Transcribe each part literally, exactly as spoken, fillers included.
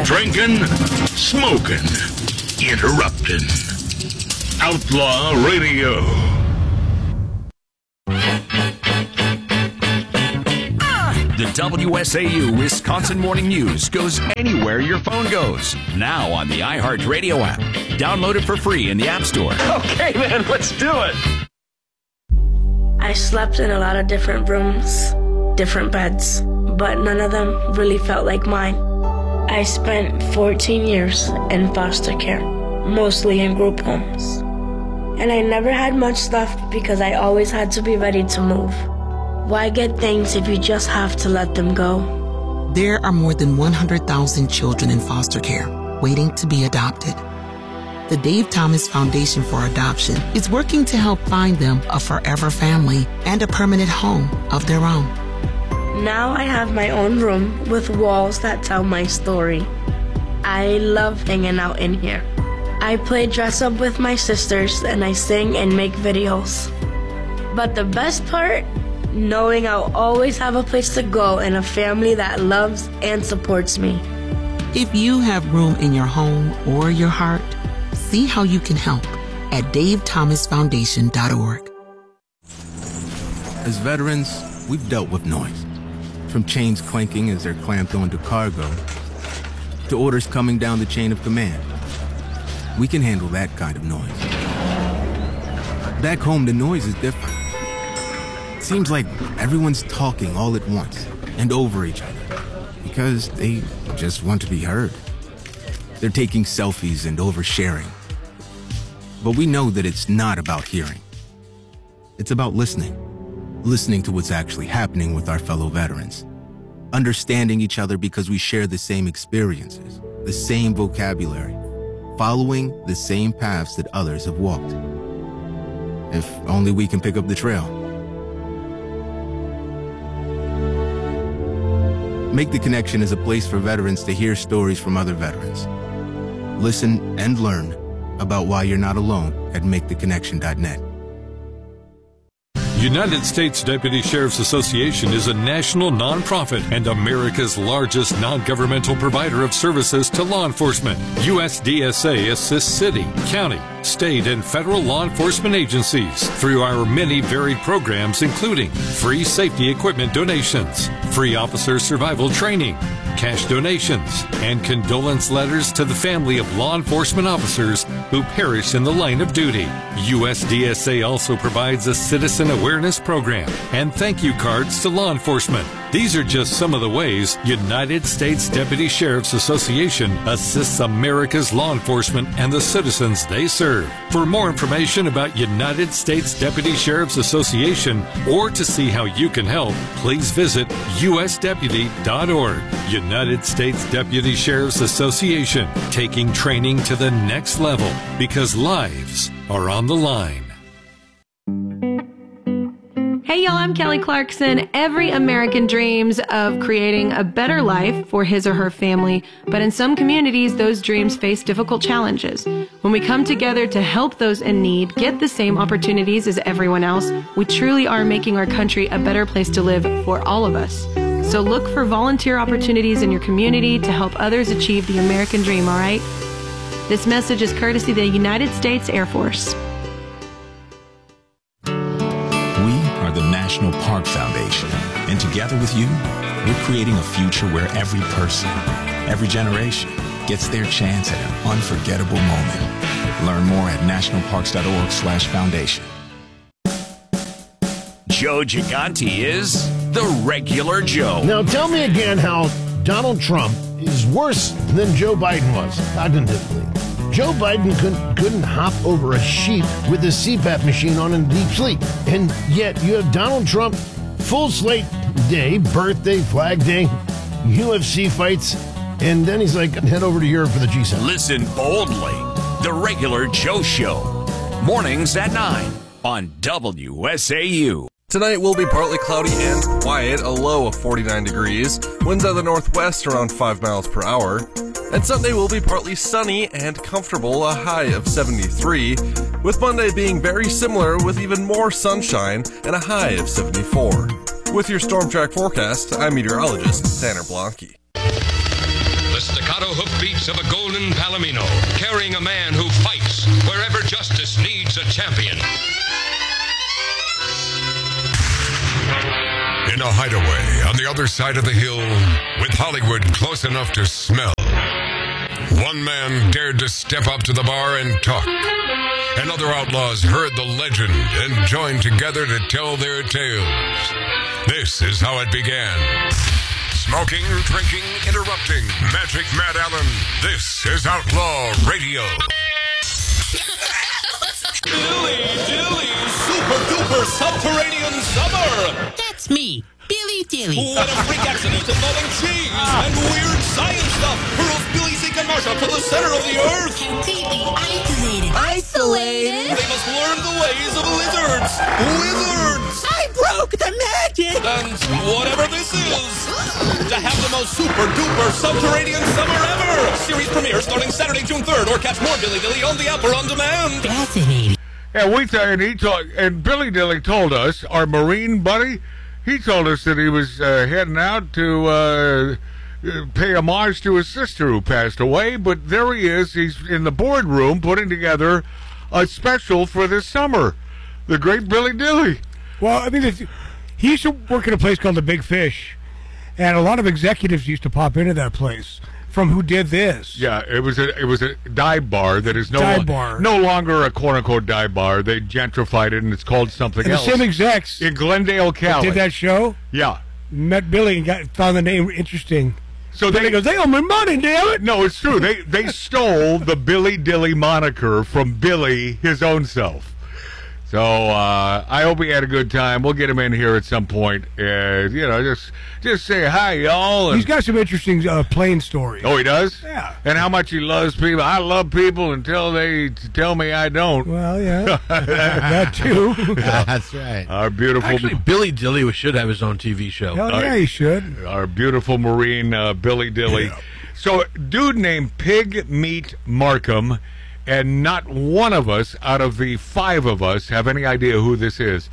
Drinking, smoking, interrupting. Outlaw Radio. The W S A U Wisconsin Morning News goes anywhere your phone goes. Now on the iHeartRadio app. Download it for free in the App Store. Okay, man, let's do it. I slept in a lot of different rooms, different beds, but none of them really felt like mine. I spent fourteen years in foster care, mostly in group homes. And I never had much left because I always had to be ready to move. Why get things if you just have to let them go? There are more than one hundred thousand children in foster care waiting to be adopted. The Dave Thomas Foundation for Adoption is working to help find them a forever family and a permanent home of their own. Now I have my own room with walls that tell my story. I love hanging out in here. I play dress up with my sisters and I sing and make videos. But the best part? Knowing I'll always have a place to go and a family that loves and supports me. If you have room in your home or your heart, see how you can help at dave thomas foundation dot org. As veterans, we've dealt with noise. From chains clanking as they're clamped onto cargo, to orders coming down the chain of command. We can handle that kind of noise. Back home, the noise is different. Seems like everyone's talking all at once and over each other because they just want to be heard. They're taking selfies and oversharing. But we know that it's not about hearing. It's about listening. Listening to what's actually happening with our fellow veterans. Understanding each other because we share the same experiences, the same vocabulary, following the same paths that others have walked. If only we can pick up the trail. Make the Connection is a place for veterans to hear stories from other veterans. Listen and learn about why you're not alone at make the connection dot net. United States Deputy Sheriff's Association is a national nonprofit and America's largest non-governmental provider of services to law enforcement. U S D S A assists city, county, state, and federal law enforcement agencies through our many varied programs, including free safety equipment donations, free officer survival training, cash donations, and condolence letters to the family of law enforcement officers who perish in the line of duty. U S D S A also provides a citizen awareness program and thank you cards to law enforcement. These are just some of the ways United States Deputy Sheriff's Association assists America's law enforcement and the citizens they serve. For more information about United States Deputy Sheriff's Association or to see how you can help, please visit U S deputy dot org. United States Deputy Sheriff's Association, taking training to the next level because lives are on the line. Hey y'all, I'm Kelly Clarkson. Every American dreams of creating a better life for his or her family, but in some communities, those dreams face difficult challenges. When we come together to help those in need get the same opportunities as everyone else, we truly are making our country a better place to live for all of us. So look for volunteer opportunities in your community to help others achieve the American dream, all right? This message is courtesy of the United States Air Force. The National Park Foundation, and together with you, we're creating a future where every person, every generation gets their chance at an unforgettable moment. Learn more at national parks dot org slash foundation. Joe Gigante is the regular Joe. Now tell me again how Donald Trump is worse than Joe Biden was cognitively. Joe Biden couldn't, couldn't hop over a sheep with a C PAP machine on in deep sleep. And yet you have Donald Trump, full slate day, birthday, Flag Day, U F C fights, and then he's like, head over to Europe for the G seven. Listen boldly. The Regular Joe Show. Mornings at nine on W S A U. Tonight will be partly cloudy and quiet, a low of forty-nine degrees, winds out of the northwest around five miles per hour. And Sunday will be partly sunny and comfortable, a high of seventy-three, with Monday being very similar with even more sunshine and a high of seventy-four. With your Storm Track forecast, I'm meteorologist Tanner Blanke. The staccato hoofbeats of a golden palomino, carrying a man who fights wherever justice needs a champion. In a hideaway on the other side of the hill, with Hollywood close enough to smell, one man dared to step up to the bar and talk. And other outlaws heard the legend and joined together to tell their tales. This is how it began. Smoking, drinking, interrupting. Magic Matt Allen. This is Outlaw Radio. Billy Dilly's Super Duper Subterranean Summer! That's me, Billy Dilly. What a freak accident involving cheese and weird science stuff hurls Billy, Zeke, and Marsha to the center of the earth! Completely isolated. Isolated? They must learn the ways of lizards! Wizards! I broke the magic! And whatever this is, to have the most super duper subterranean summer ever! Series premiere starting Saturday, June third, or catch more Billy Dilly on the app or on demand! Fascinating. Yeah, we th- and he told, and Billy Dilly told us, our Marine buddy, he told us that he was uh, heading out to uh, pay homage to his sister who passed away, but there he is. He's in the boardroom putting together a special for this summer. The great Billy Dilly. Well, I mean, it's, he used to work at a place called the Big Fish, and a lot of executives used to pop into that place from Who Did This. Yeah, it was a it was a dive bar that is no Dive lo- bar. no longer a quote unquote dive bar. They gentrified it and it's called something And the else. same execs in Glendale, that Cali. did that show. Yeah, met Billy and got found the name interesting. So then they he goes, they owe me money, damn it. No, it's true. They they stole the Billy Dilly moniker from Billy, his own self. So uh, I hope he had a good time. We'll get him in here at some point. Uh, you know, just just say hi, y'all. And He's got some interesting uh, plane stories. oh, he does? Yeah. And how much he loves people. I love people until they t- tell me I don't. Well, yeah. That too. That's right. Our beautiful... Actually, Billy Dilly should have his own T V show. Hell yeah, he should. Our beautiful Marine, uh, Billy Dilly. Yeah. So, dude named Pig Meat Markham, and not one of us out of the five of us have any idea who this is.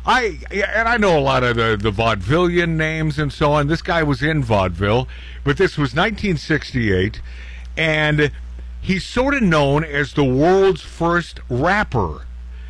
I and I know a lot of the, the vaudevillian names and so on. This guy was in vaudeville, but this was nineteen sixty-eight, and he's sort of known as the world's first rapper.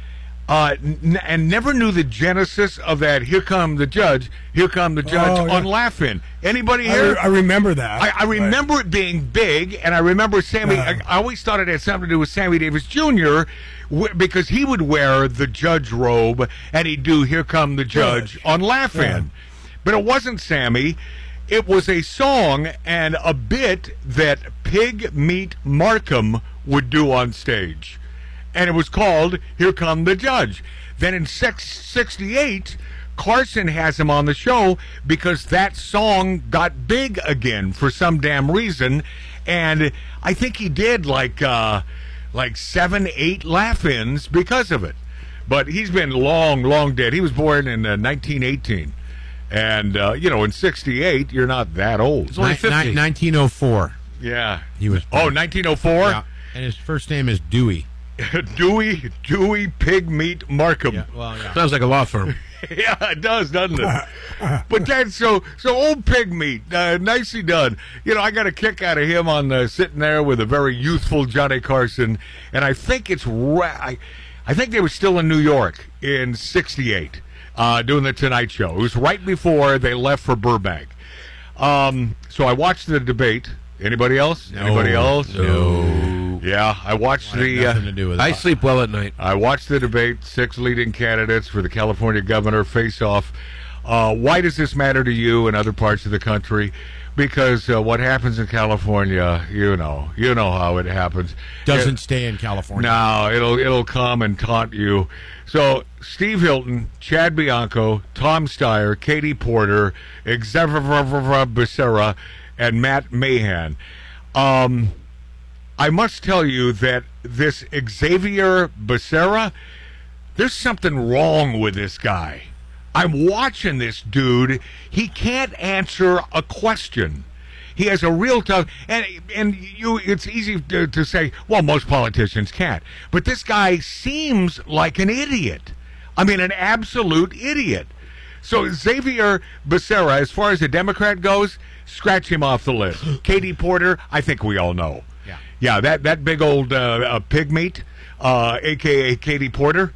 Uh, n- and never knew the genesis of that. Here come the judge. Here come the judge Oh, yeah. on Laughing. Anybody I, here? re- I remember that. I, I remember it being big, and I remember Sammy. Yeah. I, I always thought it had something to do with Sammy Davis Junior w- because he would wear the judge robe, and he'd do "Here Come the Judge" Judge. on Laugh-In. Yeah. But it wasn't Sammy. It was a song and a bit that Pig Meat Markham would do on stage. And it was called "Here Come the Judge." Then in sixty-eight, Carson has him on the show because that song got big again for some damn reason. And I think he did like uh, like seven, eight laugh-ins because of it. But he's been long, long dead. He was born in uh, nineteen eighteen. And, uh, you know, in sixty-eight, you're not that old. It's only fifty. nineteen oh four. Yeah. He was Oh, nineteen oh four? Yeah. And his first name is Dewey. Dewey, Dewey Pig Meat Markham. Yeah, well, yeah. Sounds like a law firm. Yeah, it does, doesn't it? But that's so so old Pig Meat, uh, nicely done. You know, I got a kick out of him on uh, sitting there with a very youthful Johnny Carson, and I think it's ra- I, I think they were still in New York in sixty-eight, uh, doing the Tonight Show. It was right before they left for Burbank. Um, so I watched the debate. Anybody else? No, Anybody else? no. Yeah, I watched I had the. nothing to do with it. I sleep well at night. I watched the debate. Six leading candidates for the California governor face off. Uh, why does this matter to you and other parts of the country? Because uh, what happens in California, you know, you know how it happens. Doesn't It- stay in California. no, it'll it'll come and taunt you. So Steve Hilton, Chad Bianco, Tom Steyer, Katie Porter, Xavier Becerra, and Matt Mahan. Um, I must tell you that this Xavier Becerra, there's something wrong with this guy. I'm watching this dude. He can't answer a question. He has a real tough, and and you. It's easy to, to say, well, most politicians can't, but this guy seems like an idiot. I mean, an absolute idiot. So Xavier Becerra, as far as the Democrat goes, scratch him off the list. Katie Porter, I think we all know. Yeah. Yeah, that, that big old uh, uh, pig meat, uh, a k a. Katie Porter,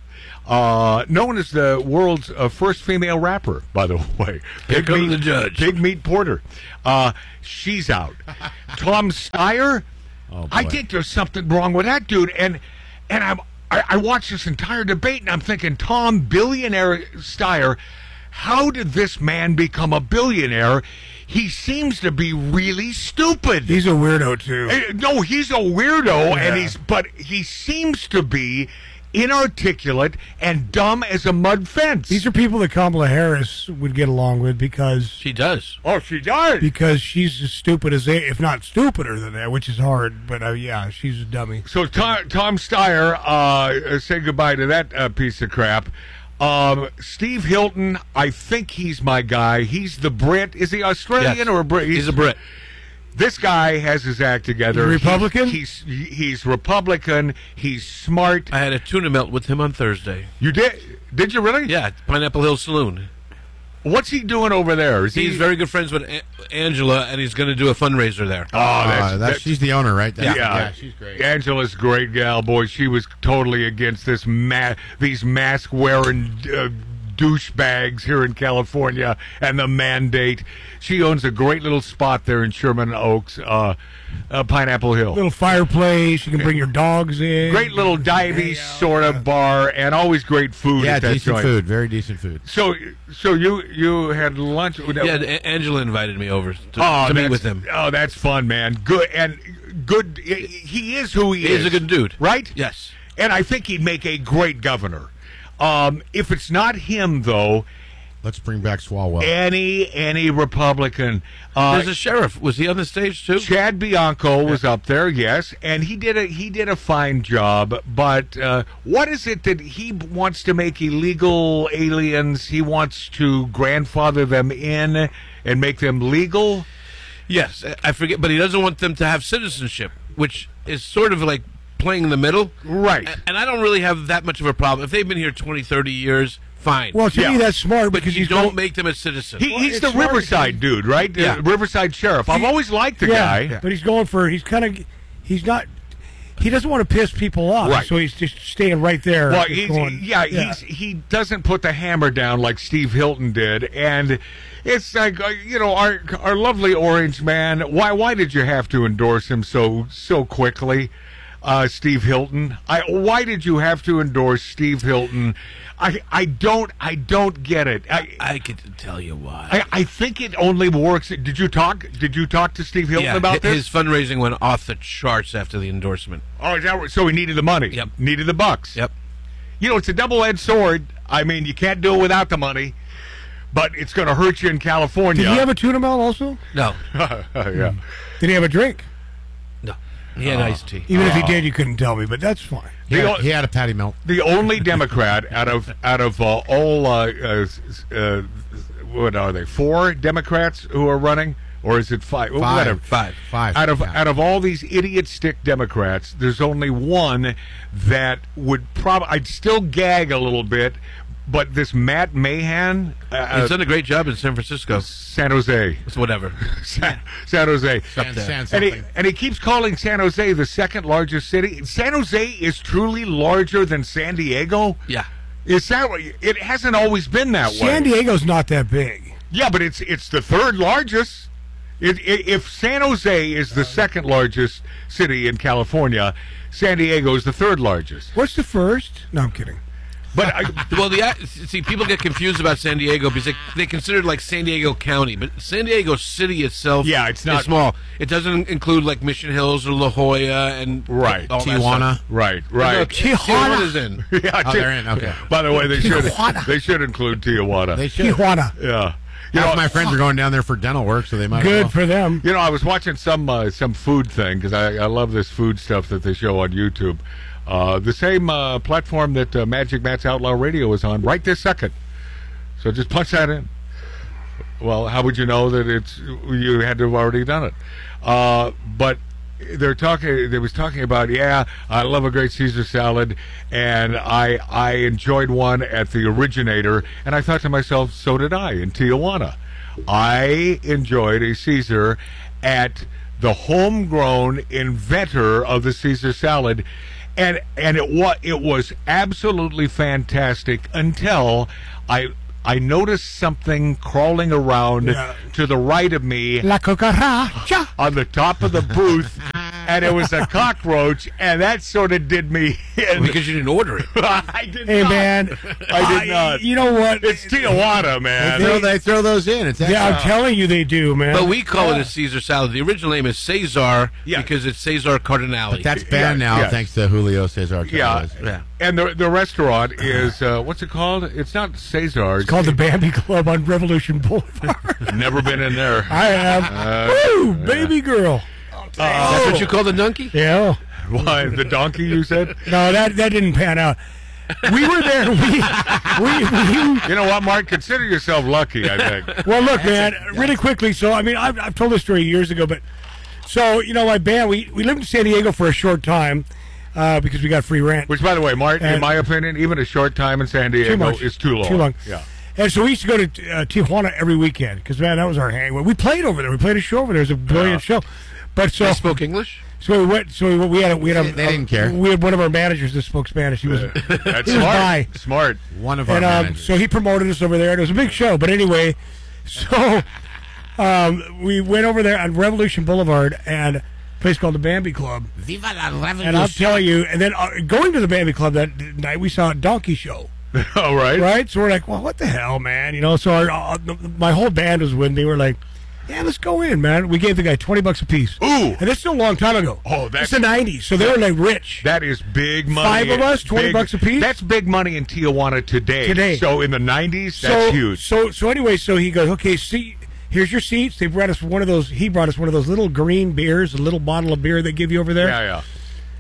uh, known as the world's uh, first female rapper, by the way. Here comes the judge. Pig Meat Porter. Uh, she's out. Tom Steyer, Oh, I boy. think there's something wrong with that dude. And and I'm, I, I watched this entire debate, and I'm thinking, Tom, billionaire Steyer, how did this man become a billionaire? He seems to be really stupid. He's a weirdo too. Uh, No, he's a weirdo, Yeah. and he's but he seems to be inarticulate and dumb as a mud fence. These are people that Kamala Harris would get along with because she does. Oh, she does. Because she's as stupid as they, if not stupider than that, which is hard. But uh, yeah, she's a dummy. So Tom, Tom Steyer, uh, say goodbye to that uh, piece of crap. Um, Steve Hilton, I think he's my guy. He's the Brit. Is he Australian Yes. or a Brit? He's a Brit. This guy has his act together. He's Republican? He's, he's he's Republican. He's smart. I had a tuna melt with him on Thursday. You did? Did you really? Yeah, at Pineapple Hill Saloon. What's he doing over there? Is He's he very good friends with A- Angela, and he's going to do a fundraiser there. Oh, that's, Uh, that's, she's the owner, right? That's- Yeah. yeah, she's great. Angela's a great gal, boy. She was totally against this ma- these mask wearing uh, douchebags here in California and the mandate. She owns a great little spot there in Sherman Oaks, uh, uh, Pineapple Hill. Little fireplace. You can bring your dogs in. Great little divey sort of bar, and always great food. Yeah, at that decent joint. food. Very decent food. So, so you you had lunch? With, Yeah, A- Angela invited me over to, oh, to meet that's- with him. Oh, that's fun, man. Good and good. He is who he, He is. is a good dude, right? Yes. And I think he'd make a great governor. Um, if it's not him, though, let's bring back Swalwell. Any any Republican. Uh, There's a sheriff. Was he on the stage too? Chad Bianco was up there, yes, and he did a he did a fine job. But uh, what is it that he wants to make illegal aliens? He wants to grandfather them in and make them legal. Yes, I- I forget, but he doesn't want them to have citizenship, which is sort of like playing in the middle. Right. A- And I don't really have that much of a problem. If they've been here twenty, thirty years, fine. Well, to me, that's smart But because you he's don't going- make them a citizen. He, he's the Riverside dude, right? The Yeah. Riverside sheriff. I've always liked the yeah, guy. but he's going for. He's kind of. He's not. He doesn't want to piss people off, Right. so he's just staying right there. Well, just he's, going, yeah, he's he doesn't put the hammer down like Steve Hilton did, and it's like uh, you know our our lovely orange man. Why why did you have to endorse him so so quickly, uh, Steve Hilton? I why did you have to endorse Steve Hilton? I I don't I don't get it. I I could tell you why. I, I think it only works. Did you talk? Did you talk to Steve Hilton yeah, about hi- this? his fundraising went off the charts after the endorsement. Oh, is that right? So he needed the money. Yep. Needed the bucks. Yep. You know, it's a double-edged sword. I mean, you can't do it without the money, but it's going to hurt you in California. Did he have a tuna melt also? No. yeah. Did he have a drink? No. He had iced tea. Even if he did, you couldn't tell me, but that's fine. He The had, o- he had a patty melt. The only Democrat out of out of uh, all uh, uh, uh, what are they? Four Democrats who are running, or is it five? Five. Whatever. Five. Five. Out of yeah. out of all these idiot stick Democrats, there's only one that would probably. I'd still gag a little bit, but this Matt Mahan, uh, He's done a great job in San Francisco. San Jose, It's whatever. San, San Jose, San- San and he something. and he keeps calling San Jose the second largest city. San Jose is truly larger than San Diego. Yeah. Is that what? It hasn't always been that way. San Diego's not that big. Yeah, but it's it's the third largest. It, it, if San Jose is the second largest city in California, San Diego is the third largest. What's the first? No, I'm kidding. But I, Well, the see, people get confused about San Diego because they, they consider it like San Diego County, but San Diego City itself, Yeah, it's not- is small. It doesn't include like Mission Hills or La Jolla and Right. all that Tijuana. stuff. right, No, right. Tijuana's in. yeah, Oh, Ti- they're in. Okay. By the way, they should Tijuana. they should include Tijuana. They should. Tijuana. yeah. You Half know, my friends are going down there for dental work, so they might. as Good well. for them. You know, I was watching some uh, some food thing because I, I love this food stuff that they show on YouTube. Uh, the same uh, platform that uh, Magic Matt's Outlaw Radio is on right this second. So just punch that in. Well, how would you know that it's you had to have already done it? Uh, but they're talking. They was talking about, yeah, I love a great Caesar salad, and I I enjoyed one at the Originator, and I thought to myself, so did I in Tijuana. I enjoyed a Caesar at the homegrown inventor of the Caesar salad, and and it was it was absolutely fantastic until I I noticed something crawling around Yeah. to the right of me La cucaracha. on the top of the booth, and it was a cockroach, and that sort of did me in. Because you didn't order it. I did Hey, not. man. I did not. You know what? It's Tijuana, man. They throw, they throw those in. It's Yeah, I'm extra. telling you they do, man. But we call it a Caesar salad. The original name is Caesar Yeah. because it's Caesar Cardinale. But that's banned Yeah, now yeah. thanks to Julio Cesar Yeah. Chavez. yeah. And the the restaurant is uh, what's it called? It's not Cesar's. It's called the Bambi Club on Revolution Boulevard. Never been in there. I have. Uh, Woo, baby girl. That's what you call the donkey? Yeah. Why the donkey? You said? No, that that didn't pan out. We were there. We, we, we You know what, Mark? Consider yourself lucky. I think. Well, look, man, really quickly. So, I mean, I've, I've told this story years ago, but so, you know, my band, we, we lived in San Diego for a short time uh, because we got free rent. Which, by the way, Martin, in And- my opinion, even a short time in San Diego much. is too long. Too long. Yeah. And so we used to go to uh, Tijuana every weekend because, man, that was our hang. We played over there. We played a show over there. It was a brilliant show. But so They spoke English? So we went. So we, we had. A, we had. A, They didn't care. We had one of our managers that spoke Spanish. He was. That's he was smart. bi. Smart. One of our And um, managers. so he promoted us over there. And it was a big show. But anyway, so um, we went over there on Revolution Boulevard and a place called the Bambi Club. Viva la revolution. And I'll tell you. And then uh, going to the Bambi Club that night, we saw a donkey show. All right. Right. So we're like, well, what the hell, man? You know. So our, uh, my whole band was with me. We're like, yeah, let's go in, man. We gave the guy twenty bucks a piece. Ooh. And this is a long time ago. Oh, that's it's the nineties, so they were like rich. That is big money. Five of us, twenty Big- bucks a piece? That's big money in Tijuana today. Today. So in the nineties, So, that's huge. So, so anyway, so he goes, okay, see, here's your seats. They brought us one of those. He brought us one of those little green beers, a little bottle of beer they give you over there. Yeah, yeah.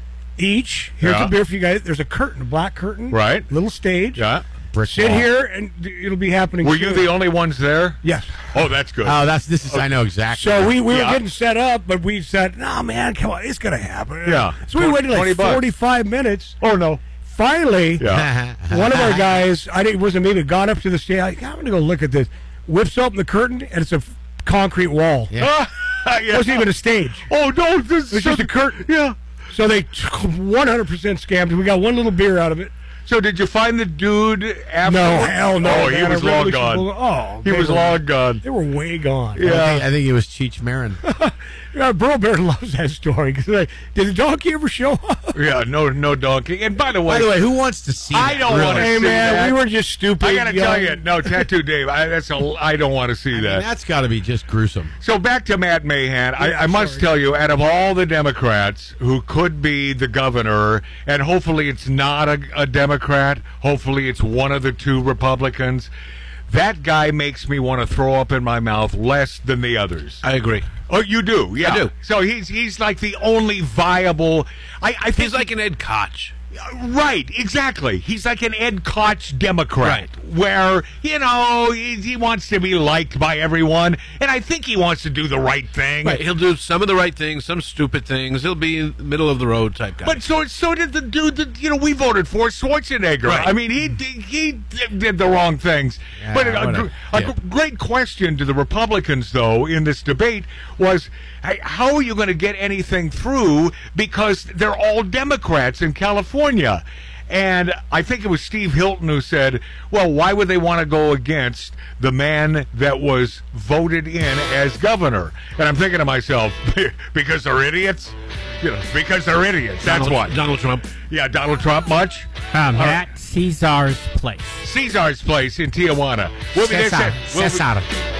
Each. Here's Yeah. a beer for you guys. There's a curtain, a black curtain. Right. Little stage. Yeah. Brick Sit wall. here, and d- it'll be happening. Were you soon. the only ones there? Yes. Oh, that's good. Oh, that's this is. I know exactly. So we, we Yeah. were getting set up, but we said, no, man, come on, it's going to happen. Yeah. So we waited twenty like bucks. forty-five minutes. Oh, no. Finally, Yeah. one of our guys, I didn't, wasn't maybe gone up to the stage. Like, I'm going to go look at this. Whips open the curtain, and it's a f- concrete wall. Yeah. It Yeah. wasn't even a stage. Oh, no. This It's just a curtain. Yeah. So they one hundred percent scammed. We got one little beer out of it. So did you find the dude after? No, hell no. Oh, he man. was A long Revolution gone. Boulevard- Oh, He they was were- long gone. They were way gone. I think, Yeah. I think it was Cheech Marin. Yeah, Burl Bear loves that story because like, did the donkey ever show up? Yeah, no, no donkey. And by the way, By the way, who wants to see? I that? don't Really? want to Hey see man, that. we were just stupid. I gotta tell young. you, no, Tattoo Dave. I, that's a. I don't want to see I mean, that. that's got to be just gruesome. So back to Matt Mahan. I, I must tell you, out of all the Democrats who could be the governor, and hopefully it's not a, a Democrat, hopefully it's one of the two Republicans, that guy makes me want to throw up in my mouth less than the others. I agree. Oh, you do? Yeah. I do. So he's he's like the only viable. I, I think He's like an Ed Koch. Right, exactly. He's like an Ed Koch Democrat, where, you know, he, he wants to be liked by everyone, and I think he wants to do the right thing. Right. He'll do some of the right things, some stupid things. He'll be in the middle of the road type guy. But so so did the dude that, you know, we voted for, Schwarzenegger. Right. I mean, he did- he did the wrong things. Yeah, but a, a, whatever. a Yeah. great question to the Republicans, though, in this debate was, hey, how are you going to get anything through because they're all Democrats in California? And I think it was Steve Hilton who said, well, why would they want to go against the man that was voted in as governor? And I'm thinking to myself, because they're idiots? You know, because they're idiots. That's Donald, why. Donald Trump. Yeah, Donald Trump much? Um, All at Caesar's place. Caesar's place in Tijuana. We'll be there. Cesar. We'll be- Cesar.